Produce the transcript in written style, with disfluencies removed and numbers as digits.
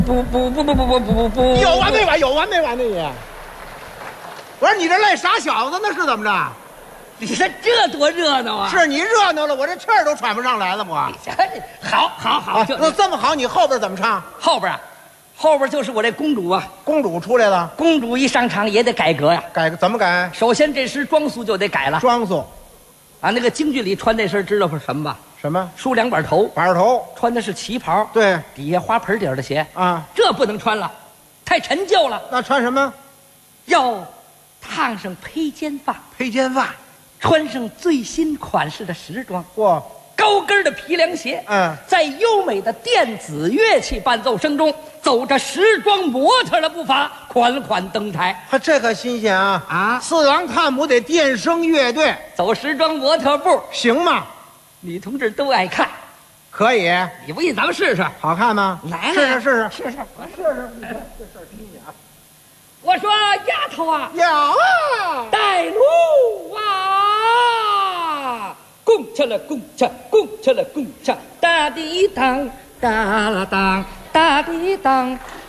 不， 有完没完？有完没完呢你？我说你这累傻小子那是怎么着？ 你说这多热闹啊！ 是你热闹了，我这气儿都喘不上来了，我。 好， 那这么好，你后边怎么唱？ 后边啊，后边就是我这公主啊。 公主出来了， 公主一上场也得改革呀。 改怎么改？ 首先这身装束就得改了。 装束啊，那个京剧里穿那身知道是什么吧？ 什么？ 梳两板头， 板头， 穿的是旗袍， 对底下花盆底儿的鞋啊， 这不能穿了，太陈旧了。 那穿什么？ 要烫上披肩发， 披肩发， 穿上最新款式的时装， 嚯， 高跟的皮凉鞋，在优美的电子乐器伴奏声中，走着时装模特的步伐，款款登台。 这可新鲜啊！ 啊， 四郎探母得电声乐队， 走时装模特步， 行吗？ 女同志都爱看， 可以， 你不信咱们试试？ 好看吗？ 来， 试试， 我试试，你看这事儿新鲜啊！我说丫头啊， 有啊， 带路啊！拱起来，拱起，拱起来，拱起，哒滴当，哒啦当，哒滴当，